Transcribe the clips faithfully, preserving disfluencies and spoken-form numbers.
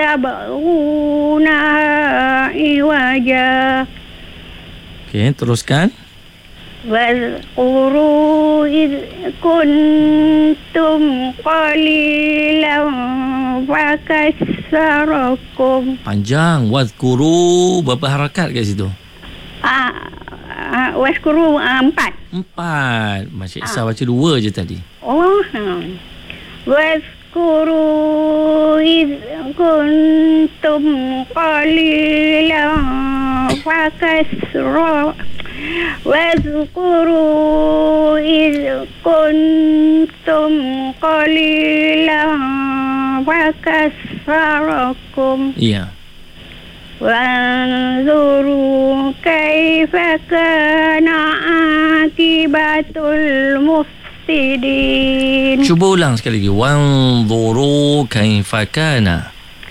yabghuna iwaja. Okey, teruskan. Wazkuru id kuntum qalilan fakassarakum. Panjang. Wadhkuru. Berapa harakat kat situ? Ah, ah, wazkuru ah, empat. Empat. Masya Isa baca dua je tadi. Oh, ha. Wazkuru id kuntum qalilan fakassarakum. Wazkuru id kuntum qalilan fakassarakum. Ya. Wanzuru kaifa kana akibatul mufsidin. Cuba ulang sekali lagi. Wanzuru kaifa kana.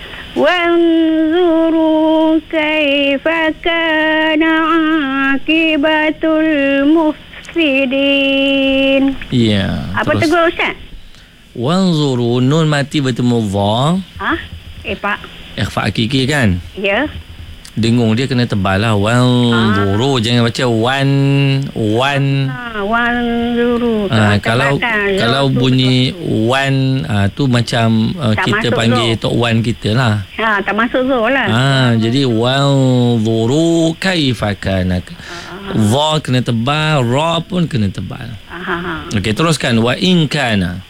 Wanzuru kaifa kana akibatul mufsidin. Ya. Apa terus. tegur Ustaz? Wanzuru, nun mati bertemu dha. Ha? Eh Pak. Ikhfa hakiki kan? Ya. Dengung dia kena tebal lah. Wanzuru. Ah. Jangan baca wan. Wan. Ha, wanzuru. Ah, kalau kalau bunyi wan ah, tu macam uh, kita panggil Tok Wan kita lah. Ha, tak masuk zuh lah. Ah, jadi wanzuru kaifa kana. Dha kena tebal, ra pun kena tebal. Ha, ha. Okey, teruskan. Wa in kana.